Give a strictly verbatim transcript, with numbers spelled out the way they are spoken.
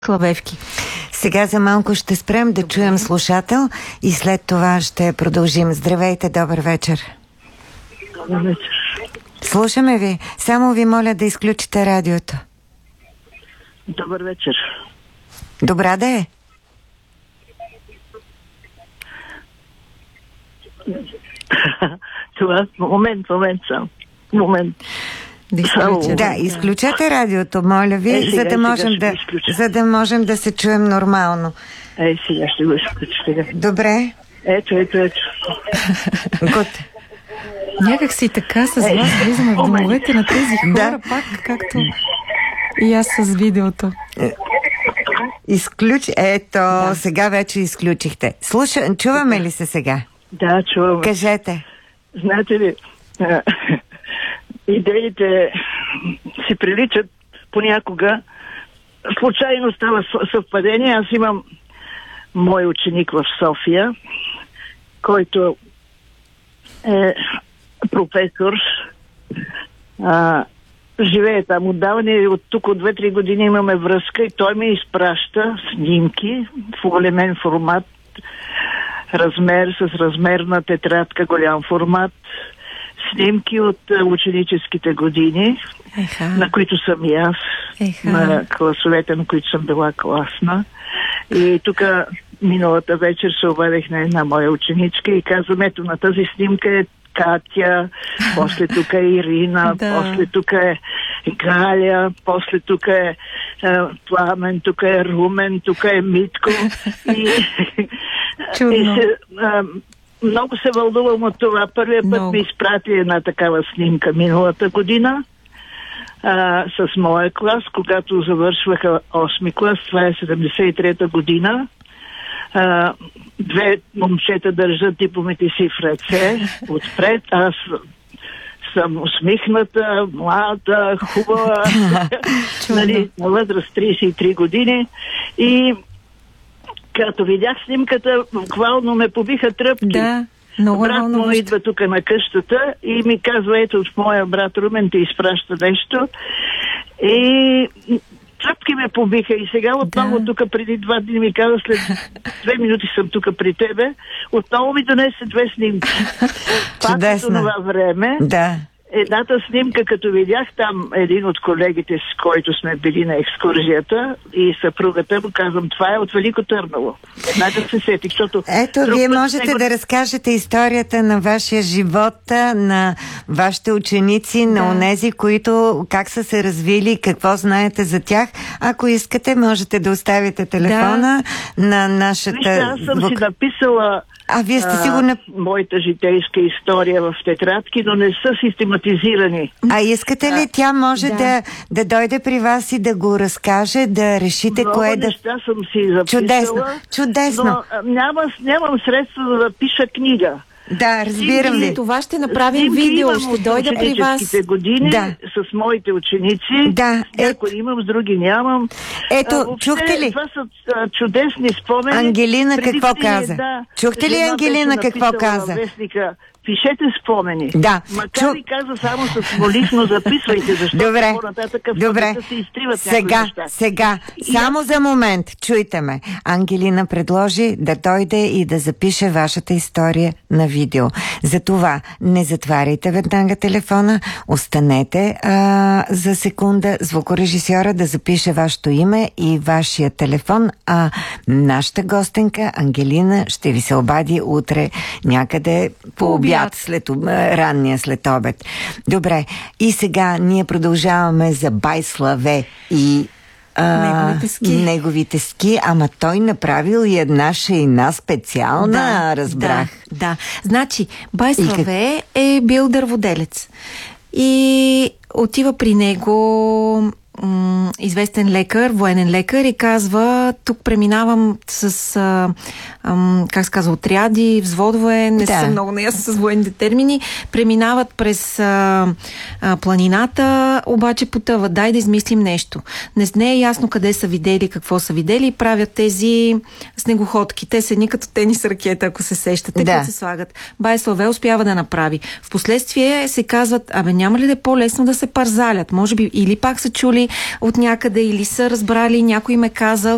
Славевки. Сега за малко ще спрем да чуем слушател и след това ще продължим. Здравейте, добър вечер. Добър вечер. Слушаме ви. Само ви моля да изключите радиото. Добър вечер. Добра да е. Това, момент, момент сам. Момент. Да, изключа, да, изключете радиото, моля ви, е, сега, за, да можем да, за да можем да се чуем нормално. Ей, сега ще го изключа. Сега. Добре. Ето, ето, ето. Гуд. Някак си така с вас влизаме в домовете на тези хора, да. Пак както и аз с видеото. Изключ... Ето, да. Сега вече изключихте. Слуша, чуваме ли се сега? Да, чуваме. Кажете. Знаете ли, идеите си приличат понякога. Случайно става съвпадение. Аз имам мой ученик в София, който е професор. А, живее там отдавна и от тук от две-три години имаме връзка и той ми изпраща снимки в големен формат, размер с размерна тетрадка, голям формат, снимки от ученическите години, Еха. на които съм и аз, Еха. на класовете, на които съм била класна. И тук миналата вечер се обадих на една моя ученичка и казвам, ето на тази снимка е Катя, после тук е Ирина, да. После тук е Галя, после тук е, е Пламен, тук е Румен, тук е Митко. И, и се, е, много се вълнувам от това. Първият път no. ми изпрати една такава снимка миналата година а, с моя клас, когато завършваха осми клас, това е седемдесет и трета година. Uh, две момчета държат дипломите си в ръце отпред. Аз съм усмихната, млада, хубава, нали, на възраст трийсет и три години. И като видях снимката, буквално ме побиха тръпки. Да, брат му идва тук на къщата и ми казва, ето от моя брат Румен ти изпраща нещо. И тръпки ме побиха и сега отново да. Тук преди два дни ми каза, след две минути съм тук при тебе, отново ми донесе две снимки. Пак от това време. Да. Едната снимка, като видях там един от колегите, с който сме били на екскурзията и съпругата му, казвам, това е от Велико Търново. Една да се сети, защото... Ето, вие можете него... да разкажете историята на вашия живот, на вашите ученици, да. На онези, които как са се развили, какво знаете за тях. Ако искате, можете да оставите телефона да. На нашата... Вижте, аз съм си написала А, вие сте сигурно... моята житейска история в тетрадки, но не са систематизирани. А искате ли тя може да, да, да дойде при вас и да го разкаже, да решите много кое да... Много неща съм си записала. Чудесно, чудесно. Но няма, нямам средства да напиша книга. Да, разбирам ви. Това ще направим видео, ще дойда при вас. Години да. С моите ученици. Да. Някои е... имам, с други нямам. Ето, а, въобще, чухте ли? Това са а, чудесни спомени. Ангелина преди какво години, каза? Да, чухте ли Ангелина какво каза? Вестника, пишете спомени. Да. Макар Чу... и каза само с молитно записвайте, защото добре. По-нататък Добре. се изтриват сега, сега, и... само за момент, чуйте ме. Ангелина предложи да дойде и да запише вашата история на видео. Затова не затваряйте веднага телефона, останете а, за секунда, звукорежисьора да запише вашето име и вашия телефон, а нашата гостенка Ангелина ще ви се обади утре някъде по обяд, след, ранния след обед. Добре, и сега ние продължаваме за Байславе и а, неговите ски. неговите ски, ама той направил и една шейна специална, да, разбрах. Да, да. Значи, Байславе как... е бил дърводелец и отива при него м- известен лекар, военен лекар и казва, тук преминавам с а, ам, как се казва, отряди, взводове, не да. Съм много наясна с военните термини, преминават през а, а, планината, обаче потъват. Дай да измислим нещо. Не, не е ясно къде са видели, какво са видели и правят тези снегоходки. Те са едни като тенис ракета, ако се сещате, да. Които се слагат. Байславе успява да направи. Впоследствие се казват, абе няма ли да е по-лесно да се парзалят? Може би или пак са чули от някъде, или са разбрали, някой им е казал